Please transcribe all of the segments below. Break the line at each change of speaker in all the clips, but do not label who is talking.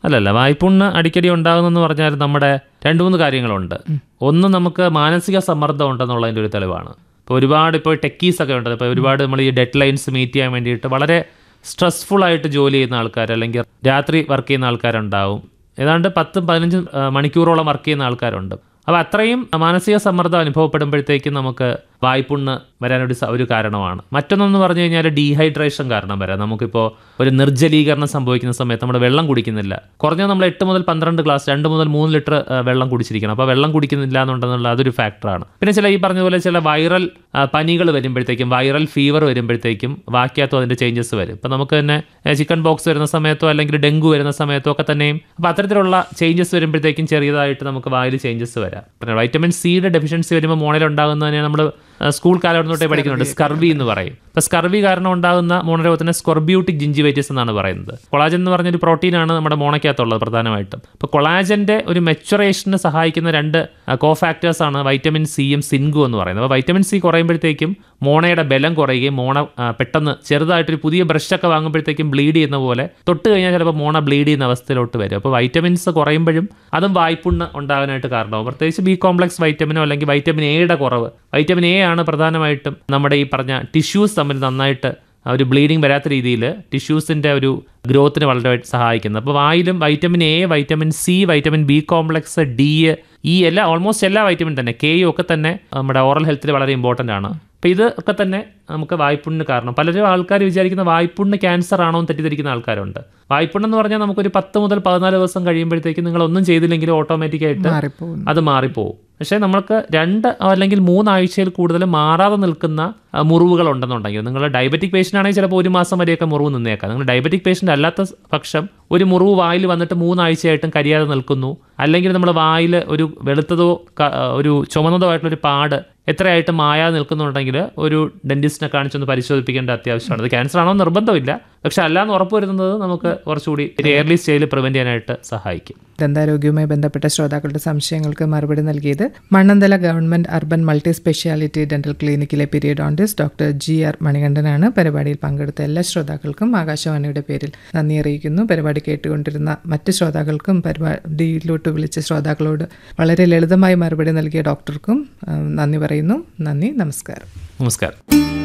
അല്ലല്ല, വായ്പുണ്ണ് അടിക്കടി ഉണ്ടാകുന്നെന്ന് പറഞ്ഞാൽ നമ്മുടെ 2-3 കാര്യങ്ങളുണ്ട്. ഒന്ന്, നമുക്ക് മാനസിക സമ്മർദ്ദം ഉണ്ടെന്നുള്ളതിൻ്റെ ഒരു തെളിവാണ്. ഇപ്പോൾ ടെക്കീസ് ഒക്കെ ഉണ്ട്. ഇപ്പോൾ ഒരുപാട് നമ്മൾ ഈ ഡെഡ് ലൈൻസ് മീറ്റ് ചെയ്യാൻ വേണ്ടിയിട്ട് വളരെ സ്ട്രെസ്ഫുൾ ആയിട്ട് ജോലി ചെയ്യുന്ന ആൾക്കാർ, അല്ലെങ്കിൽ രാത്രി വർക്ക് ചെയ്യുന്ന ആൾക്കാരുണ്ടാവും. ഏതാണ്ട് 10-15 മണിക്കൂറോളം വർക്ക് ചെയ്യുന്ന ആൾക്കാരുണ്ട്. അപ്പോൾ അത്രയും മാനസിക സമ്മർദ്ദം അനുഭവപ്പെടുമ്പോഴത്തേക്കും നമുക്ക് വായ്പുണ്ണ് വരാനൊരു കാരണമാണ്. മറ്റൊന്നെന്ന് പറഞ്ഞു കഴിഞ്ഞാൽ ഡീഹൈഡ്രേഷൻ കാരണം വരാം. നമുക്കിപ്പോൾ ഒരു നിർജ്ജലീകരണം സംഭവിക്കുന്ന സമയത്ത് നമ്മൾ വെള്ളം കുടിക്കുന്നില്ല. കുറഞ്ഞത് നമ്മൾ 8 മുതൽ 12 ഗ്ലാസ് 2 മുതൽ 3 ലിറ്റർ വെള്ളം കുടിച്ചിരിക്കണം. അപ്പോൾ വെള്ളം കുടിക്കുന്നില്ല എന്നുണ്ടെന്നുള്ള അതൊരു ഫാക്ടറാണ്. പിന്നെ ഈ പറഞ്ഞതുപോലെ ചില വൈറൽ പനികൾ വരുമ്പോഴത്തേക്കും, വൈറൽ ഫീവർ വരുമ്പോഴത്തേക്കും വാക്കിയകത്തോ അതിൻ്റെ ചേഞ്ചസ് വരും. ഇപ്പോൾ നമുക്ക് തന്നെ ചിക്കൻ ബോക്സ് വരുന്ന സമയത്തോ അല്ലെങ്കിൽ ഡെങ്കു വരുന്ന സമയത്തോ ഒക്കെ തന്നെയും അപ്പോൾ അത്തരത്തിലുള്ള ചേഞ്ചസ് വരുമ്പോഴത്തേക്കും ചെറിയതായിട്ട് നമുക്ക് വായിൽ ചേഞ്ചസ് വരാം. പിന്നെ വൈറ്റമിൻ സിയുടെ ഡെഫിഷ്യൻസി വരുമ്പോൾ മോണയിൽ ഉണ്ടാകുന്നതിനെ നമ്മൾ സ്കൂൾ കാലഘട്ടം തൊട്ടേ പഠിക്കുന്നുണ്ട്, സ്കർവി എന്ന് പറയും. ഇപ്പോൾ സ്കർവി കാരണം ഉണ്ടാകുന്ന മോണരോഗത്തിന് സ്കോർബ്യൂട്ടിക് ജിഞ്ചിവൈറ്റിസ് എന്നാണ് പറയുന്നത്. കൊളാജൻ എന്ന് പറഞ്ഞൊരു പ്രോട്ടീനാണ് നമ്മുടെ മോണയ്ക്കകത്തുള്ളത് പ്രധാനമായിട്ടും. ഇപ്പോൾ കൊളാജൻ്റെ ഒരു മെച്ചുറേഷന് സഹായിക്കുന്ന 2 കോഫാക്ടേഴ്സാണ് വൈറ്റമിൻ സിയും സിൻകും എന്ന് പറയുന്നത്. അപ്പോൾ വൈറ്റമിൻ സി കുറയുമ്പോഴത്തേക്കും മോണയുടെ ബലം കുറയുകയും മോണ പെട്ടെന്ന് ചെറുതായിട്ടൊരു പുതിയ ബ്രഷൊക്കെ വാങ്ങുമ്പോഴത്തേക്കും ബ്ലീഡ് ചെയ്യുന്ന പോലെ തൊട്ട് കഴിഞ്ഞാൽ ചിലപ്പോൾ മോണ ബ്ലീഡ് ചെയ്യുന്ന അവസ്ഥയിലോട്ട് വരും. അപ്പോൾ വൈറ്റമിൻസ് കുറയുമ്പോഴും അതും വായ്പുണ്ണ് ഉണ്ടാകാനായിട്ട് കാരണമാകും. പ്രത്യേകിച്ച് ബി കോംപ്ലക്സ് വൈറ്റമിനോ അല്ലെങ്കിൽ വൈറ്റമിൻ എയുടെ കുറവ്. വൈറ്റമിൻ എ ആണ് പ്രധാനമായിട്ടും നമ്മുടെ ഈ പറഞ്ഞ ടിഷ്യൂസ് തമ്മിൽ നന്നായിട്ട് ഒരു ബ്ലീഡിങ് വരാത്ത രീതിയിൽ ടിഷ്യൂസിൻ്റെ ഒരു ഗ്രോത്തിന് വളരെ സഹായിക്കുന്നത്. അപ്പോൾ വായിലും vitamin A, vitamin C, vitamin B complex, D, ഈ ഓൾമോസ്റ്റ് എല്ലാ വൈറ്റമിൻ തന്നെ, കെയും ഒക്കെ തന്നെ നമ്മുടെ ഓറൽ ഹെൽത്തിൽ വളരെ ഇമ്പോർട്ടൻ്റ് ആണ്. അപ്പോൾ ഇതൊക്കെ തന്നെ നമുക്ക് വായ്പുണ്ണിന് കാരണം. പലരും ആൾക്കാർ വിചാരിക്കുന്ന വായ്പുണ്ണ് ക്യാൻസർ ആണോ എന്ന് തെറ്റിദ്ധരിക്കുന്ന ആൾക്കാരുണ്ട്. വായ്പുണ്ണെന്ന് പറഞ്ഞാൽ നമുക്കൊരു 10 മുതൽ 14 ദിവസം കഴിയുമ്പോഴത്തേക്കും നിങ്ങളൊന്നും ചെയ്തില്ലെങ്കിലും ഓട്ടോമാറ്റിക്കായിട്ട് അത് മാറിപ്പോവും. പക്ഷേ നമുക്ക് 2 അല്ലെങ്കിൽ 3 ആഴ്ചയിൽ കൂടുതൽ മാറാതെ നിൽക്കുന്ന മുറിവുകൾ ഉണ്ടെന്നുണ്ടെങ്കിൽ, നിങ്ങൾ ഡയബറ്റിക് പേഷ്യൻ്റ് ആണെങ്കിൽ ചിലപ്പോൾ 1 മാസം വരെയൊക്കെ മുറിവ് നിന്നേക്കാം. നിങ്ങൾ ഡയബറ്റിക് പേഷ്യൻ്റ് അല്ലാത്ത പക്ഷം ഒരു മുറിവ് വായിൽ വന്നിട്ട് 3 ആഴ്ചയായിട്ടും കരിയാതെ നിൽക്കുന്നു, അല്ലെങ്കിൽ നമ്മൾ വായിൽ ഒരു വെളുത്തതോ ഒരു ചുമന്നതോ ആയിട്ടുള്ളൊരു പാട് എത്രയായിട്ട് മായാതെ നിൽക്കുന്നുണ്ടെങ്കിൽ ഒരു ഡെന്റിസ്റ്റിനെ കാണിച്ചൊന്ന് പരിശോധിപ്പിക്കേണ്ട അത്യാവശ്യമാണ്. അത് ക്യാൻസർ ആണോ നിർബന്ധമില്ല, പക്ഷെ അല്ലാന്ന് ഉറപ്പ് വരുന്നത് നമുക്ക് കുറച്ചുകൂടി എയർലി സ്റ്റേജിൽ പ്രിവെന്റ് ചെയ്യാനായിട്ട് സഹായിക്കും.
ദന്താരോഗ്യവുമായി ബന്ധപ്പെട്ട ശ്രോതാക്കളുടെ സംശയങ്ങൾക്ക് മറുപടി നൽകിയത് Mannanthala government urban multi speciality dental ക്ലിനിക്കിലെ periodontist doctor GR മണികണ്ഠനാണ്. പരിപാടിയിൽ പങ്കെടുത്ത എല്ലാ ശ്രോതാക്കൾക്കും ആകാശവാണിയുടെ പേരിൽ നന്ദി അറിയിക്കുന്നു. പരിപാടി കേട്ടുകൊണ്ടിരുന്ന മറ്റ് ശ്രോതാക്കൾക്കും പരിപാടിയിലോട്ട് വിളിച്ച ശ്രോതാക്കളോട് വളരെ ലളിതമായി മറുപടി നൽകിയ ഡോക്ടർക്കും നന്ദി പറയുന്നു. നന്ദി, നമസ്കാരം.
നമസ്കാരം.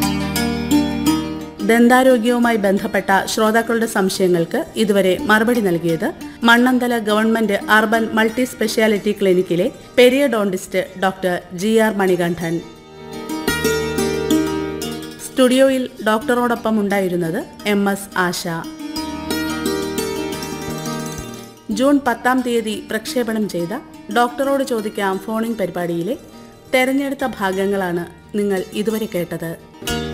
ദന്താരോഗ്യവുമായി ബന്ധപ്പെട്ട ശ്രോതാക്കളുടെ സംശയങ്ങൾക്ക് ഇതുവരെ മറുപടി നൽകിയത് Mannanthala government urban multi speciality ക്ലിനിക്കിലെ periodontist doctor GR Manikandan. സ്റ്റുഡിയോയിൽ ഡോക്ടറോടൊപ്പം ഉണ്ടായിരുന്നത് MS ആശ. ജൂൺ 10-ാം തീയതി പ്രക്ഷേപണം ചെയ്ത ഡോക്ടറോട് ചോദിക്കാം ഫോണിൻ പരിപാടിയിലെ തെരഞ്ഞെടുത്ത ഭാഗങ്ങളാണ് നിങ്ങൾ ഇതുവരെ കേട്ടത്.